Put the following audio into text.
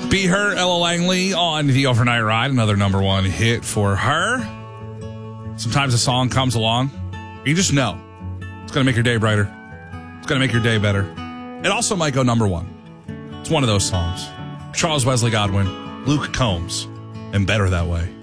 Be Her, Ella Langley on the Overnight Ride, another number one hit for her. Sometimes a song comes along, you just know it's going to make your day brighter. It's going to make your day better. It also might go number one. It's one of those songs. Charles Wesley Godwin, Luke Combs, and Better That Way.